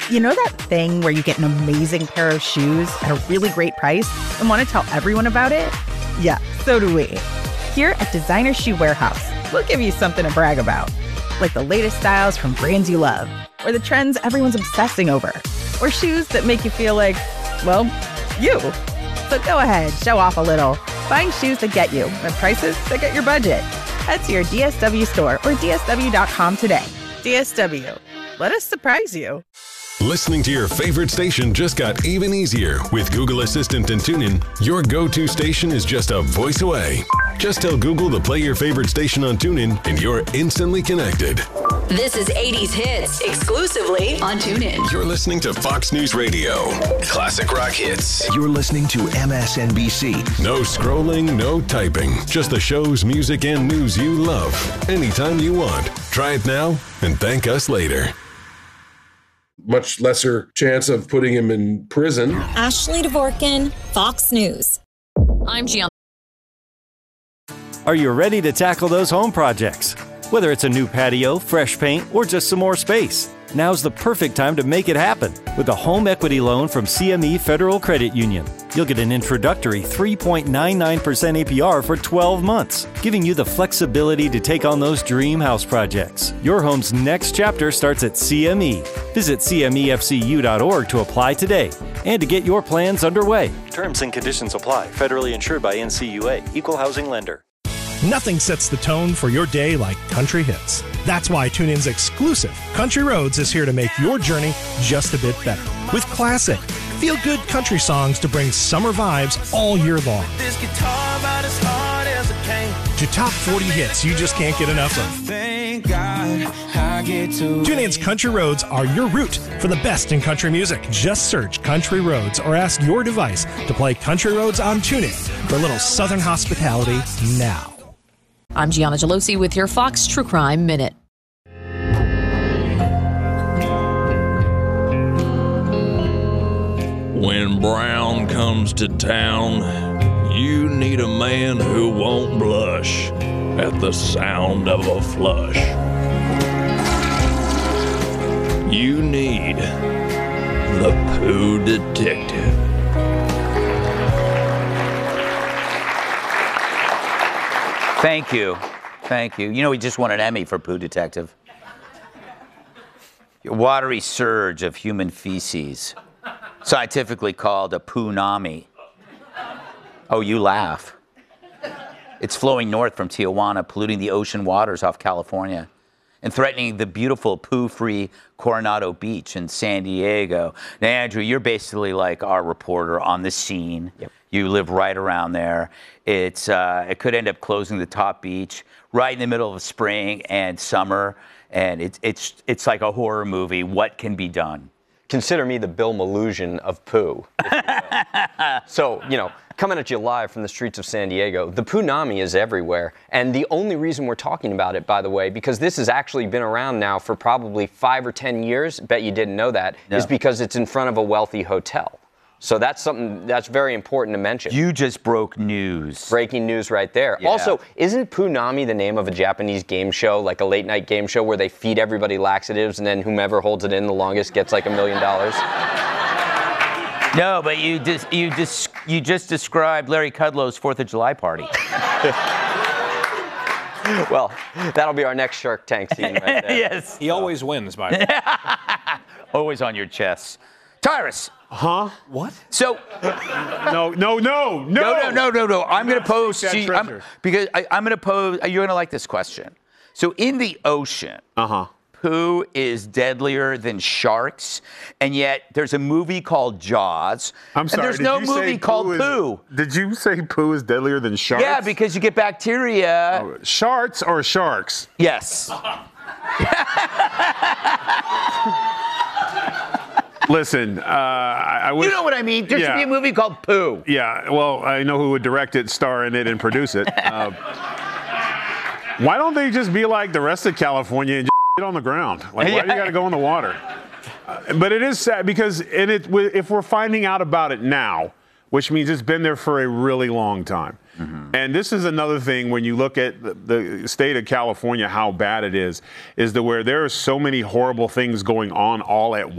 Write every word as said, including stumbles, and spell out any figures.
You know that thing where you get an amazing pair of shoes at a really great price and want to tell everyone about it? Yeah, so do we. Here at Designer Shoe Warehouse, we'll give you something to brag about, like the latest styles from brands you love, or the trends everyone's obsessing over, or shoes that make you feel like, well, you. So go ahead, show off a little. Find shoes that get you at prices that get your budget. Head to your D S W store or D S W dot com today. D S W, let us surprise you. Listening to your favorite station just got even easier. With Google Assistant and TuneIn, your go-to station is just a voice away. Just tell Google to play your favorite station on TuneIn and you're instantly connected. This is eighties Hits, exclusively on TuneIn. You're listening to Fox News Radio. Classic rock hits. You're listening to M S N B C. No scrolling, no typing. Just the shows, music, and news you love. Anytime you want. Try it now and thank us later. Much lesser chance of putting him in prison. Ashley Dvorkin, Fox News. I'm Gianna. Are you ready to tackle those home projects? Whether it's a new patio, fresh paint, or just some more space, now's the perfect time to make it happen with a home equity loan from C M E Federal Credit Union. You'll get an introductory three point nine nine percent A P R for twelve months, giving you the flexibility to take on those dream house projects. Your home's next chapter starts at C M E. Visit C M E F C U dot org to apply today and to get your plans underway. Terms and conditions apply. Federally insured by N C U A. Equal housing lender. Nothing sets the tone for your day like country hits. That's why TuneIn's exclusive Country Roads is here to make your journey just a bit better. With classic, feel-good country songs to bring summer vibes all year long. This guitar about as hard as it came. To top forty hits you just can't get enough of. Thank God I get to TuneIn's Country Roads are your route for the best in country music. Just search Country Roads or ask your device to play Country Roads on TuneIn for a little Southern hospitality now. I'm Gianna Gelosi with your Fox True Crime Minute. When Brown comes to town, you need a man who won't blush at the sound of a flush. You need the Pooh Detective. Thank you. Thank you. You know, he just won an Emmy for Pooh Detective. A watery surge of human feces, scientifically called a Pooh-nami. Oh, you laugh. It's flowing north from Tijuana, polluting the ocean waters off California and threatening the beautiful poo-free Coronado Beach in San Diego. Now, Andrew, you're basically like our reporter on the scene. Yep. You live right around there. It's uh, it could end up closing the top beach right in the middle of spring and summer, and it's it's it's like a horror movie. What can be done? Consider me the Bill Malusian of poo. So, you know, coming at you live from the streets of San Diego, the Poo-nami is everywhere. And the only reason we're talking about it, by the way, because this has actually been around now for probably five or ten years, bet you didn't know that, no. is because it's in front of a wealthy hotel. So that's something that's very important to mention. You just broke news. Breaking news right there. Yeah. Also, isn't Poo-nami the name of a Japanese game show, like a late night game show where they feed everybody laxatives and then whomever holds it in the longest gets like a million dollars? No, but you just you just you just described Larry Kudlow's Fourth of July party. Well, that'll be our next Shark Tank scene right there. Yes. He always wins, by the way. Always on your chest. Tyrus. Huh? What? So. no, no, no, no. No, no, no, no, no. I'm going to pose to you. I'm, because I, I'm going to pose. You're going to like this question. So in the ocean. Uh huh. Poo is deadlier than sharks, and yet there's a movie called Jaws. I'm sorry. And there's did no you movie say called poo. Is, Poo. Did you say poo is deadlier than sharks? Yeah, because you get bacteria. Oh, sharks or sharks? Yes. Listen, uh, I, I wish... You know what I mean? There yeah. should be a movie called Poo. Yeah, well, I know who would direct it, star in it, and produce it. Uh, why don't they just be like the rest of California and just get on the ground? Like, why do you got to go in the water? Uh, but it is sad because and it, if we're finding out about it now, which means it's been there for a really long time. Mm-hmm. And this is another thing when you look at the, the state of California, how bad it is, is that where there are so many horrible things going on all at once.